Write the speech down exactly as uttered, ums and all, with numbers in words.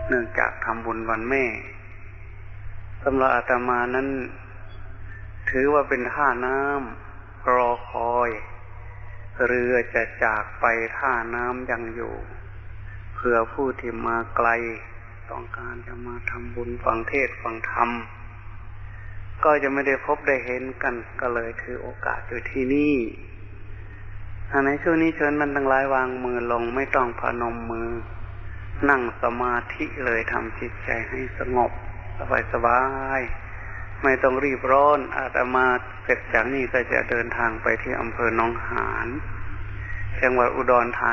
เนื่องจากทำบุญวันแม่สำหรับอาตมานั้นถือว่าเป็นท่าน้ำรอคอยเรือจะจากไปท่าน้ำยังอยู่เพื่อผู้ที่มาไกลต้องการจะมาทำบุญฟังเทศน์ฟังธรรมก็จะไม่ได้พบได้เห็นกันก็เลยถือโอกาสอยู่ที่นี่ในช่วงนี้เชิญมันทั้งหลายวางมือลงไม่ต้องพนมมือนั่งสมาธิเลยทำจิตใจให้สงบสบายๆไม่ต้องรีบร้อนอาตมาเสร็จจากนี้ก็จะเดินทางไปที่อำเภอหนองหานจังหวัดอุดรธานี